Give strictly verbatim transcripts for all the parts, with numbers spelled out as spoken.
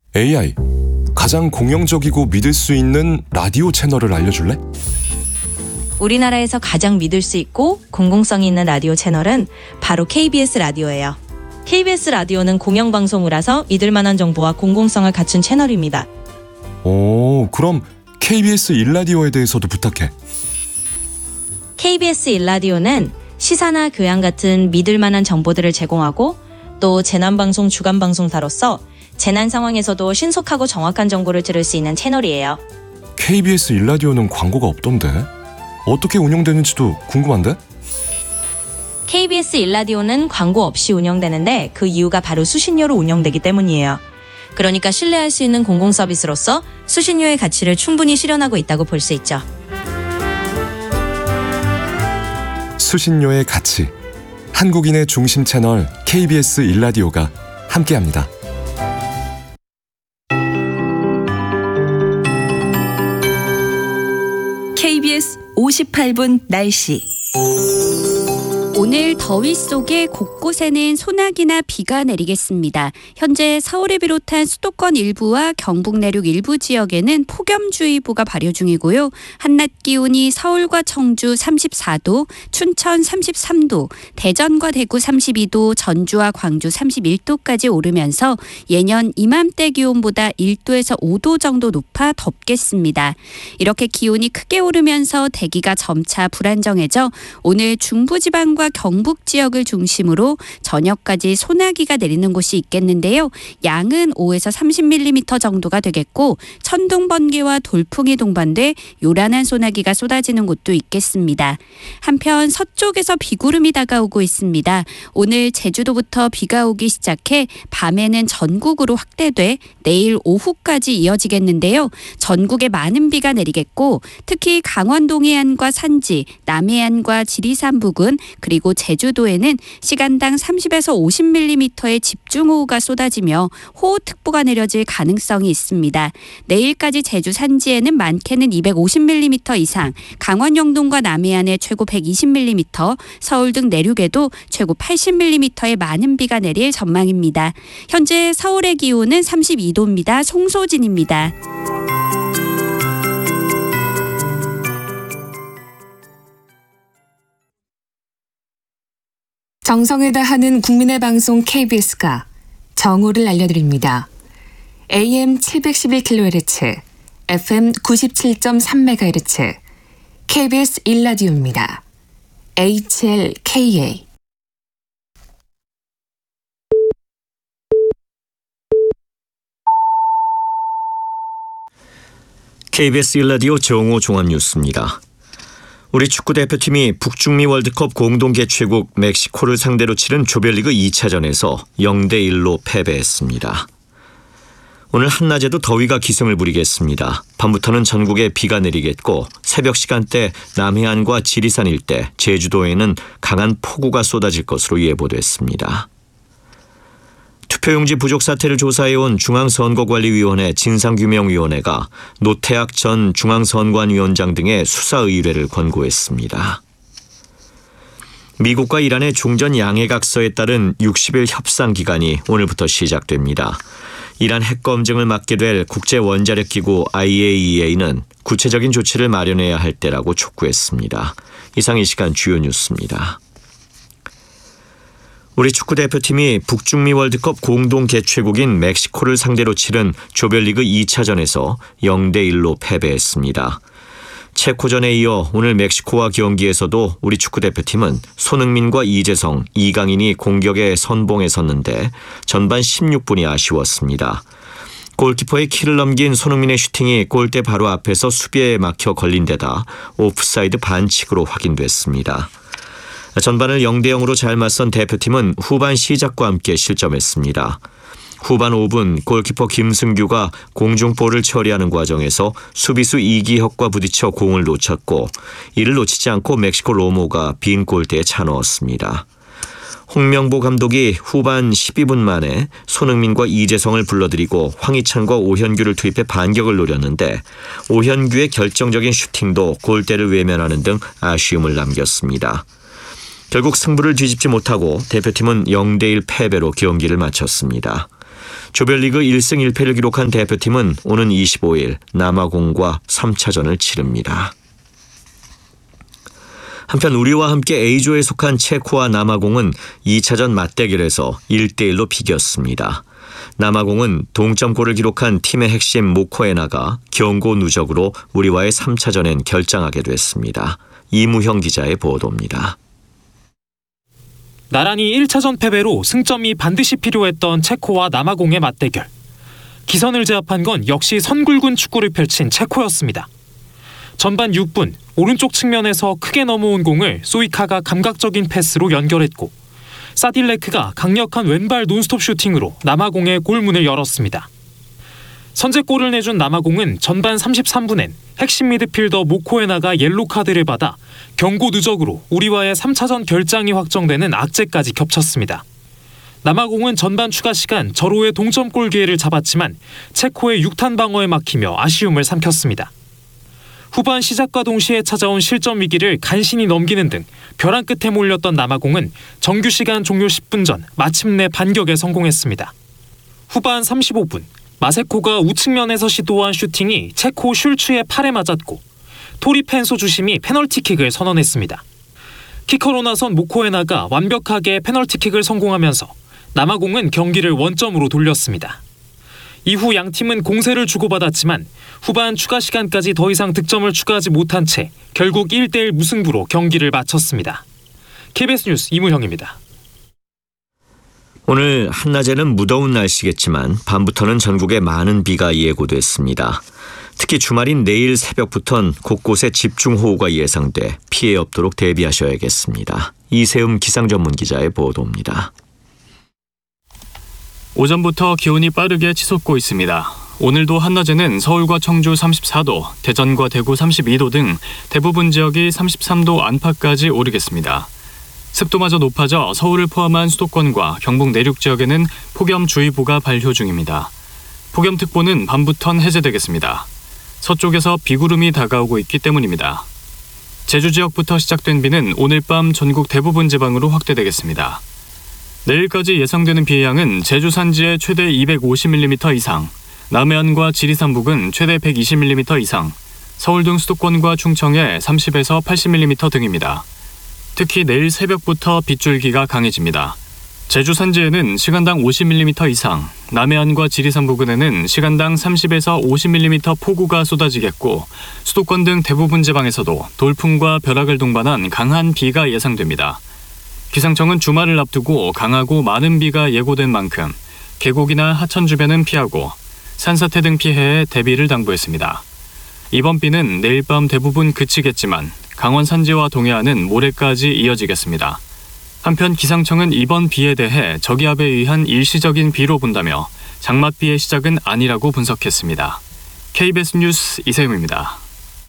에이아이, 가장 공영적이고 믿을 수 있는 라디오 채널을 알려줄래? 우리나라에서 가장 믿을 수 있고 공공성이 있는 라디오 채널은 바로 케이비에스 라디오예요. 케이비에스 라디오는 공영방송이라서 믿을 만한 정보와 공공성을 갖춘 채널입니다. 오, 그럼 케이비에스 일 라디오에 대해서도 부탁해. 케이비에스 일 라디오는 시사나 교양 같은 믿을 만한 정보들을 제공하고 또 재난방송 주간방송사로서 재난 상황에서도 신속하고 정확한 정보를 들을 수 있는 채널이에요. 케이비에스 일 라디오는 광고가 없던데? 어떻게 운영되는지도 궁금한데? 케이비에스 일 라디오는 광고 없이 운영되는데 그 이유가 바로 수신료로 운영되기 때문이에요. 그러니까 신뢰할 수 있는 공공 서비스로서 수신료의 가치를 충분히 실현하고 있다고 볼 수 있죠. 수신료의 가치, 한국인의 중심 채널 케이비에스 일 라디오가 함께합니다. 케이비에스 오십팔 분 날씨. 오늘 더위 속에 곳곳에는 소나기나 비가 내리겠습니다. 현재 서울을 비롯한 수도권 일부와 경북 내륙 일부 지역에는 폭염주의보가 발효 중이고요. 한낮 기온이 서울과 청주 삼십사 도, 춘천 삼십삼 도, 대전과 대구 삼십이 도, 전주와 광주 삼십일 도까지 오르면서 예년 이맘때 기온보다 일 도에서 오 도 정도 높아 덥겠습니다. 이렇게 기온이 크게 오르면서 대기가 점차 불안정해져 오늘 중부지방과 경북 지역을 중심으로 저녁까지 소나기가 내리는 곳이 있겠는데요. 양은 오에서 삼십 밀리미터 정도가 되겠고 천둥 번개와 돌풍이 동반돼 요란한 소나기가 쏟아지는 곳도 있겠습니다. 한편 서쪽에서 비구름이 다가오고 있습니다. 오늘 제주도부터 비가 오기 시작해 밤에는 전국으로 확대돼 내일 오후까지 이어지겠는데요. 전국에 많은 비가 내리겠고 특히 강원 동해안과 산지, 남해안과 지리산 부근 그리고 그리고 제주도에는 시간당 삼십에서 오십 밀리미터의 집중호우가 쏟아지며 호우특보가 내려질 가능성이 있습니다. 내일까지 제주 산지에는 많게는 이백오십 밀리미터 이상, 강원 영동과 남해안에 최고 백이십 밀리미터, 서울 등 내륙에도 최고 팔십 밀리미터의 많은 비가 내릴 전망입니다. 현재 서울의 기온은 삼십이 도입니다. 송소진입니다. 정성을 다하는 국민의 방송 케이비에스가 정오를 알려드립니다. 에이엠 칠백십일 킬로헤르츠, 에프엠 구십칠 점 삼 메가헤르츠, 케이비에스 일 라디오입니다. 에이치엘케이에이. 케이비에스 일 라디오 정오 종합뉴스입니다. 우리 축구대표팀이 북중미 월드컵 공동 개최국 멕시코를 상대로 치른 조별리그 이 차전에서 영 대 일로 패배했습니다. 오늘 한낮에도 더위가 기승을 부리겠습니다. 밤부터는 전국에 비가 내리겠고 새벽 시간대 남해안과 지리산 일대, 제주도에는 강한 폭우가 쏟아질 것으로 예보됐습니다. 투표용지 부족 사태를 조사해온 중앙선거관리위원회 진상규명위원회가 노태악 전 중앙선관위원장 등의 수사 의뢰를 권고했습니다. 미국과 이란의 종전 양해각서에 따른 육십 일 협상 기간이 오늘부터 시작됩니다. 이란 핵 검증을 맡게 될 국제원자력기구 아이에이이에이는 구체적인 조치를 마련해야 할 때라고 촉구했습니다. 이상 이 시간 주요 뉴스입니다. 우리 축구대표팀이 북중미 월드컵 공동 개최국인 멕시코를 상대로 치른 조별리그 이 차전에서 영 대 일로 패배했습니다. 체코전에 이어 오늘 멕시코와 경기에서도 우리 축구대표팀은 손흥민과 이재성, 이강인이 공격에 선봉에 섰는데 전반 십육 분이 아쉬웠습니다. 골키퍼의 키를 넘긴 손흥민의 슈팅이 골대 바로 앞에서 수비에 막혀 걸린 데다 오프사이드 반칙으로 확인됐습니다. 전반을 영 대 영으로 잘 맞선 대표팀은 후반 시작과 함께 실점했습니다. 후반 오 분 골키퍼 김승규가 공중볼을 처리하는 과정에서 수비수 이기혁과 부딪혀 공을 놓쳤고 이를 놓치지 않고 멕시코 로모가 빈 골대에 차 넣었습니다. 홍명보 감독이 후반 십이 분 만에 손흥민과 이재성을 불러들이고 황희찬과 오현규를 투입해 반격을 노렸는데 오현규의 결정적인 슈팅도 골대를 외면하는 등 아쉬움을 남겼습니다. 결국 승부를 뒤집지 못하고 대표팀은 영 대 일 패배로 경기를 마쳤습니다. 조별리그 일 승 일 패를 기록한 대표팀은 오는 이십오일 남아공과 삼 차전을 치릅니다. 한편 우리와 함께 A조에 속한 체코와 남아공은 이 차전 맞대결에서 일 대 일로 비겼습니다. 남아공은 동점골을 기록한 팀의 핵심 모코에나가 경고 누적으로 우리와의 삼 차전엔 결장하게 됐습니다. 이무형 기자의 보도입니다. 나란히 일 차전 패배로 승점이 반드시 필요했던 체코와 남아공의 맞대결. 기선을 제압한 건 역시 선굵은 축구를 펼친 체코였습니다. 전반 육 분 오른쪽 측면에서 크게 넘어온 공을 소이카가 감각적인 패스로 연결했고 사딜레크가 강력한 왼발 논스톱 슈팅으로 남아공의 골문을 열었습니다. 선제골을 내준 남아공은 전반 삼십삼 분엔 핵심 미드필더 모코에나가 옐로 카드를 받아 경고 누적으로 우리와의 삼 차전 결장이 확정되는 악재까지 겹쳤습니다. 남아공은 전반 추가 시간 절호의 동점골 기회를 잡았지만 체코의 육탄 방어에 막히며 아쉬움을 삼켰습니다. 후반 시작과 동시에 찾아온 실점 위기를 간신히 넘기는 등 벼랑 끝에 몰렸던 남아공은 정규 시간 종료 십 분 전 마침내 반격에 성공했습니다. 후반 삼십오 분 마세코가 우측면에서 시도한 슈팅이 체코 슐츠의 팔에 맞았고 토리 펜소 주심이 페널티킥을 선언했습니다. 키커로 나선 모코에나가 완벽하게 페널티킥을 성공하면서 남아공은 경기를 원점으로 돌렸습니다. 이후 양팀은 공세를 주고받았지만 후반 추가 시간까지 더 이상 득점을 추가하지 못한 채 결국 일 대 일 무승부로 경기를 마쳤습니다. 케이비에스 뉴스 이무형입니다. 오늘 한낮에는 무더운 날씨겠지만 밤부터는 전국에 많은 비가 예고됐습니다. 특히 주말인 내일 새벽부터는 곳곳에 집중호우가 예상돼 피해 없도록 대비하셔야겠습니다. 이세음 기상전문기자의 보도입니다. 오전부터 기온이 빠르게 치솟고 있습니다. 오늘도 한낮에는 서울과 청주 삼십사 도, 대전과 대구 삼십이 도 등 대부분 지역이 삼십삼 도 안팎까지 오르겠습니다. 습도마저 높아져 서울을 포함한 수도권과 경북 내륙 지역에는 폭염주의보가 발효 중입니다. 폭염특보는 밤부턴 해제되겠습니다. 서쪽에서 비구름이 다가오고 있기 때문입니다. 제주 지역부터 시작된 비는 오늘 밤 전국 대부분 지방으로 확대되겠습니다. 내일까지 예상되는 비의 양은 제주 산지에 최대 이백오십 밀리미터 이상, 남해안과 지리산 북은 최대 백이십 밀리미터 이상, 서울 등 수도권과 충청에 삼십에서 팔십 밀리미터 등입니다. 특히 내일 새벽부터 빗줄기가 강해집니다. 제주 산지에는 시간당 오십 밀리미터 이상, 남해안과 지리산 부근에는 시간당 삼십에서 오십 밀리미터 폭우가 쏟아지겠고 수도권 등 대부분 지방에서도 돌풍과 벼락을 동반한 강한 비가 예상됩니다. 기상청은 주말을 앞두고 강하고 많은 비가 예고된 만큼 계곡이나 하천 주변은 피하고 산사태 등 피해에 대비를 당부했습니다. 이번 비는 내일 밤 대부분 그치겠지만 강원 산지와 동해안은 모레까지 이어지겠습니다. 한편 기상청은 이번 비에 대해 저기압에 의한 일시적인 비로 본다며 장맛비의 시작은 아니라고 분석했습니다. 케이비에스 뉴스 이세용입니다.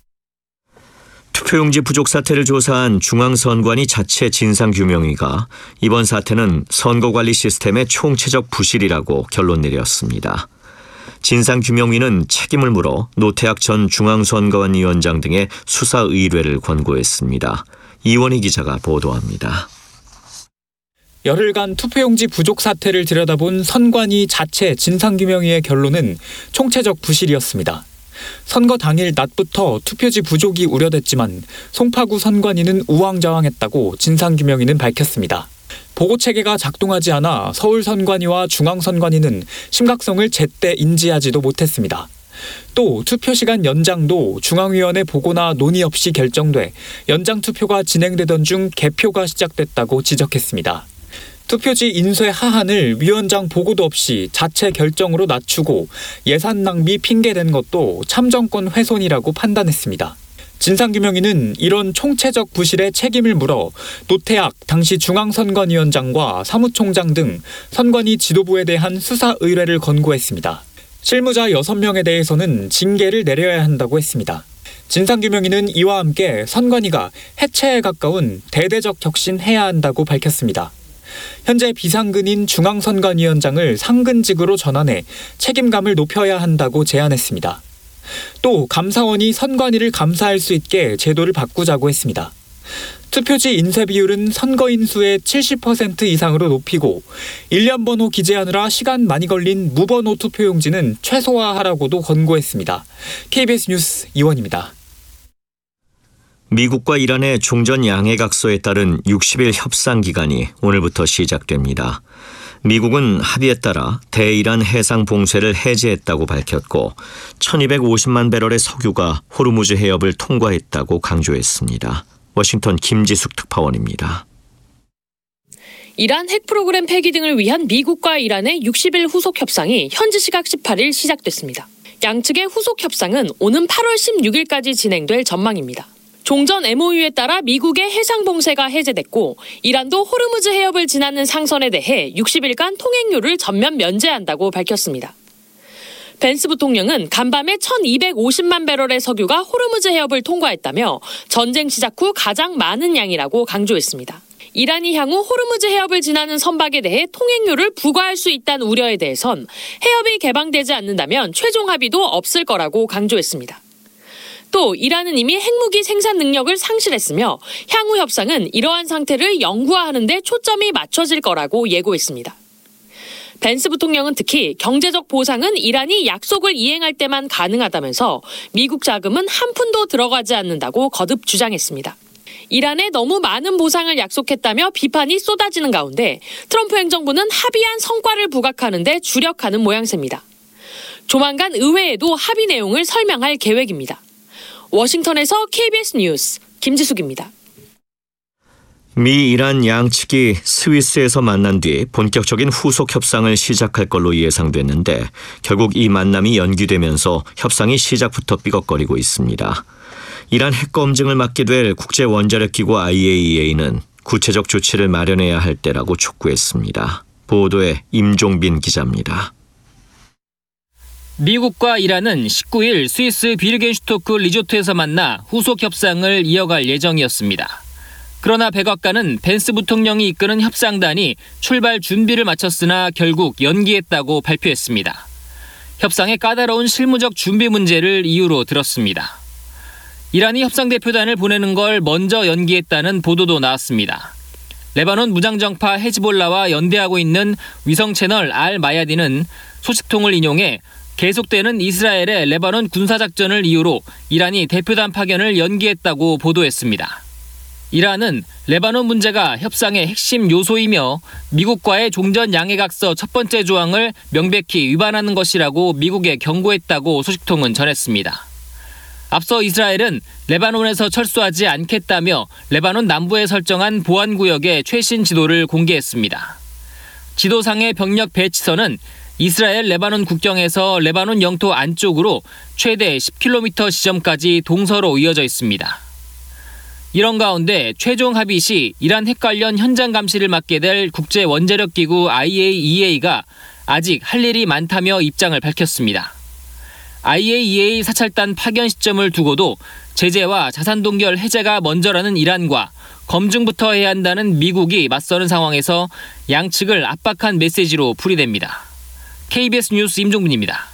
투표용지 부족 사태를 조사한 중앙선관위 자체 진상규명위가 이번 사태는 선거관리 시스템의 총체적 부실이라고 결론 내렸습니다. 진상규명위는 책임을 물어 노태학 전 중앙선관위원장 등의 수사 의뢰를 권고했습니다. 이원희 기자가 보도합니다. 열흘간 투표용지 부족 사태를 들여다본 선관위 자체 진상규명위의 결론은 총체적 부실이었습니다. 선거 당일 낮부터 투표지 부족이 우려됐지만 송파구 선관위는 우왕좌왕했다고 진상규명위는 밝혔습니다. 보고체계가 작동하지 않아 서울 선관위와 중앙 선관위는 심각성을 제때 인지하지도 못했습니다. 또 투표시간 연장도 중앙위원회 보고나 논의 없이 결정돼 연장 투표가 진행되던 중 개표가 시작됐다고 지적했습니다. 투표지 인쇄 하한을 위원장 보고도 없이 자체 결정으로 낮추고 예산 낭비 핑계댄 것도 참정권 훼손이라고 판단했습니다. 진상규명위는 이런 총체적 부실에 책임을 물어 노태학 당시 중앙선관위원장과 사무총장 등 선관위 지도부에 대한 수사 의뢰를 권고했습니다. 실무자 여섯 명에 대해서는 징계를 내려야 한다고 했습니다. 진상규명위는 이와 함께 선관위가 해체에 가까운 대대적 혁신해야 한다고 밝혔습니다. 현재 비상근인 중앙선관위원장을 상근직으로 전환해 책임감을 높여야 한다고 제안했습니다. 또 감사원이 선관위를 감사할 수 있게 제도를 바꾸자고 했습니다. 투표지 인쇄 비율은 선거인 수의 칠십 퍼센트 이상으로 높이고 일련 번호 기재하느라 시간 많이 걸린 무번호 투표용지는 최소화하라고도 권고했습니다. 케이비에스 뉴스 이원입니다. 미국과 이란의 종전 양해각서에 따른 육십 일 협상 기간이 오늘부터 시작됩니다. 미국은 합의에 따라 대이란 해상 봉쇄를 해제했다고 밝혔고 천이백오십만 배럴의 석유가 호르무즈 해협을 통과했다고 강조했습니다. 워싱턴 김지숙 특파원입니다. 이란 핵 프로그램 폐기 등을 위한 미국과 이란의 육십 일 후속 협상이 현지 시각 십팔 일 시작됐습니다. 양측의 후속 협상은 오는 팔월 십육일까지 진행될 전망입니다. 종전 엠오유에 따라 미국의 해상 봉쇄가 해제됐고 이란도 호르무즈 해협을 지나는 상선에 대해 육십 일간 통행료를 전면 면제한다고 밝혔습니다. 벤스 부통령은 간밤에 천이백오십만 배럴의 석유가 호르무즈 해협을 통과했다며 전쟁 시작 후 가장 많은 양이라고 강조했습니다. 이란이 향후 호르무즈 해협을 지나는 선박에 대해 통행료를 부과할 수 있다는 우려에 대해선 해협이 개방되지 않는다면 최종 합의도 없을 거라고 강조했습니다. 또 이란은 이미 핵무기 생산 능력을 상실했으며 향후 협상은 이러한 상태를 영구화하는 데 초점이 맞춰질 거라고 예고했습니다. 벤스 부통령은 특히 경제적 보상은 이란이 약속을 이행할 때만 가능하다면서 미국 자금은 한 푼도 들어가지 않는다고 거듭 주장했습니다. 이란에 너무 많은 보상을 약속했다며 비판이 쏟아지는 가운데 트럼프 행정부는 합의한 성과를 부각하는 데 주력하는 모양새입니다. 조만간 의회에도 합의 내용을 설명할 계획입니다. 워싱턴에서 케이비에스 뉴스 김지숙입니다. 미, 이란 양측이 스위스에서 만난 뒤 본격적인 후속 협상을 시작할 걸로 예상됐는데 결국 이 만남이 연기되면서 협상이 시작부터 삐걱거리고 있습니다. 이란 핵 검증을 맡게 될 국제원자력기구 아이에이이에이는 구체적 조치를 마련해야 할 때라고 촉구했습니다. 보도에 임종빈 기자입니다. 미국과 이란은 십구 일 스위스 비르겐슈토크 리조트에서 만나 후속 협상을 이어갈 예정이었습니다. 그러나 백악관은 벤스 부통령이 이끄는 협상단이 출발 준비를 마쳤으나 결국 연기했다고 발표했습니다. 협상의 까다로운 실무적 준비 문제를 이유로 들었습니다. 이란이 협상 대표단을 보내는 걸 먼저 연기했다는 보도도 나왔습니다. 레바논 무장정파 헤즈볼라와 연대하고 있는 위성 채널 알 마야디는 소식통을 인용해 계속되는 이스라엘의 레바논 군사작전을 이유로 이란이 대표단 파견을 연기했다고 보도했습니다. 이란은 레바논 문제가 협상의 핵심 요소이며 미국과의 종전 양해각서 첫 번째 조항을 명백히 위반하는 것이라고 미국에 경고했다고 소식통은 전했습니다. 앞서 이스라엘은 레바논에서 철수하지 않겠다며 레바논 남부에 설정한 보안구역의 최신 지도를 공개했습니다. 지도상의 병력 배치선은 이스라엘 레바논 국경에서 레바논 영토 안쪽으로 최대 십 킬로미터 지점까지 동서로 이어져 있습니다. 이런 가운데 최종 합의 시 이란 핵 관련 현장 감시를 맡게 될 국제원자력기구 아이에이이에이가 아직 할 일이 많다며 입장을 밝혔습니다. 아이에이이에이 사찰단 파견 시점을 두고도 제재와 자산 동결 해제가 먼저라는 이란과 검증부터 해야 한다는 미국이 맞서는 상황에서 양측을 압박한 메시지로 풀이됩니다. 케이비에스 뉴스 임종빈입니다.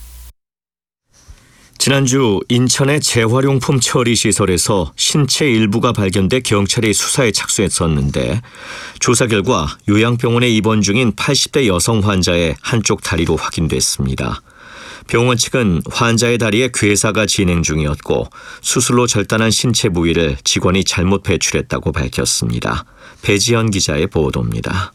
지난주 인천의 재활용품 처리 시설에서 신체 일부가 발견돼 경찰이 수사에 착수했었는데 조사 결과 요양병원에 입원 중인 팔십 대 여성 환자의 한쪽 다리로 확인됐습니다. 병원 측은 환자의 다리에 괴사가 진행 중이었고 수술로 절단한 신체 부위를 직원이 잘못 배출했다고 밝혔습니다. 배지연 기자의 보도입니다.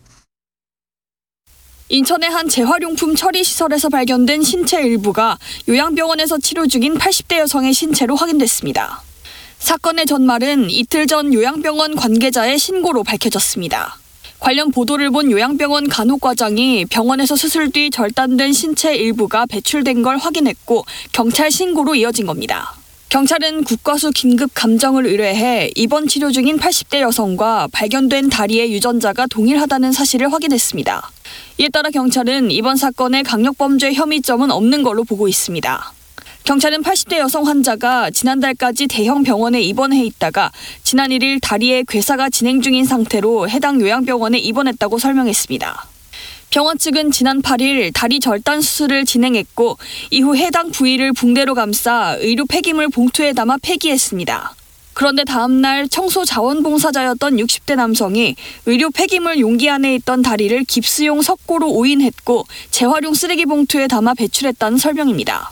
인천의 한 재활용품 처리 시설에서 발견된 신체 일부가 요양병원에서 치료 중인 팔십 대 여성의 신체로 확인됐습니다. 사건의 전말은 이틀 전 요양병원 관계자의 신고로 밝혀졌습니다. 관련 보도를 본 요양병원 간호과장이 병원에서 수술 뒤 절단된 신체 일부가 배출된 걸 확인했고 경찰 신고로 이어진 겁니다. 경찰은 국과수 긴급 감정을 의뢰해 입원 치료 중인 팔십 대 여성과 발견된 다리의 유전자가 동일하다는 사실을 확인했습니다. 이에 따라 경찰은 이번 사건의 강력범죄 혐의점은 없는 걸로 보고 있습니다. 경찰은 팔십 대 여성 환자가 지난달까지 대형 병원에 입원해 있다가 지난 일 일 다리에 괴사가 진행 중인 상태로 해당 요양병원에 입원했다고 설명했습니다. 병원 측은 지난 팔 일 다리 절단 수술을 진행했고 이후 해당 부위를 붕대로 감싸 의료 폐기물 봉투에 담아 폐기했습니다. 그런데 다음날 청소 자원봉사자였던 육십 대 남성이 의료 폐기물 용기 안에 있던 다리를 깁스용 석고로 오인했고 재활용 쓰레기 봉투에 담아 배출했다는 설명입니다.